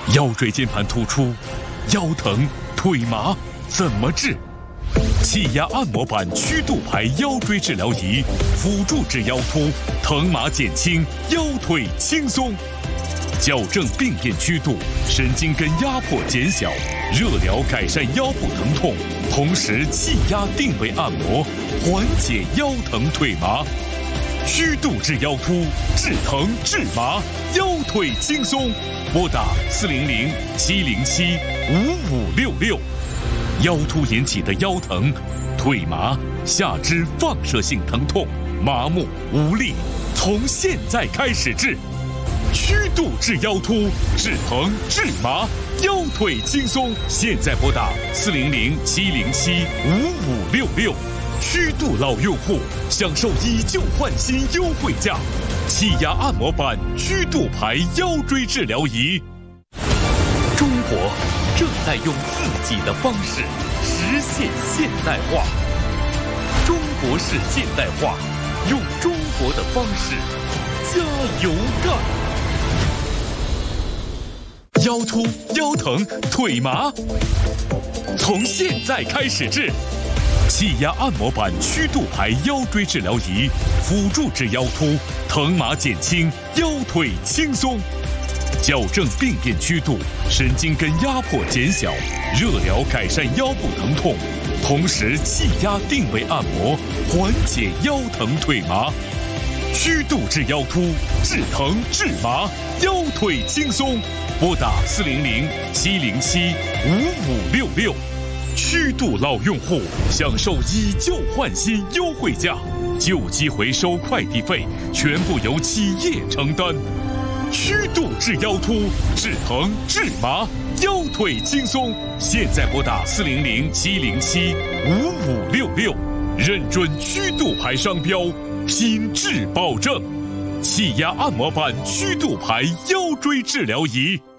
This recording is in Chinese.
腰椎间盘突出、腰疼、腿麻怎么治？气压按摩板曲度排腰椎治疗仪，辅助治腰突，疼麻减轻，腰腿轻松。矫正病变曲度，神经根压迫减小，热疗改善腰部疼痛，同时气压定位按摩，缓解腰疼腿麻。曲度治腰突，治疼治麻，腰腿轻松。拨打400-707-5566。腰突引起的腰疼、腿麻、下肢放射性疼痛、麻木无力，从现在开始治。曲度治腰突，治疼治麻，腰腿轻松。现在拨打400-707-5566。曲度老用户享受以旧换新优惠价，气压按摩板曲度排腰椎治疗仪。中国正在用自己的方式实现现代化，中国式现代化，用中国的方式加油干！腰突、腰疼、腿麻，从现在开始治。气压按摩板曲度排腰椎治疗仪，辅助治腰突，疼麻减轻，腰腿轻松。矫正病变曲度，神经根压迫减小，热疗改善腰部疼痛，同时气压定位按摩，缓解腰疼腿麻。曲度治腰突，治疼治麻，腰腿轻松。拨打400-707-5566。曲度老用户享受以旧换新优惠价，旧机回收快递费全部由企业承担。曲度治腰突，治疼治麻，腰腿轻松。现在拨打400-707-5566，认准曲度牌商标，品质保证。气压按摩板曲度牌腰椎治疗仪。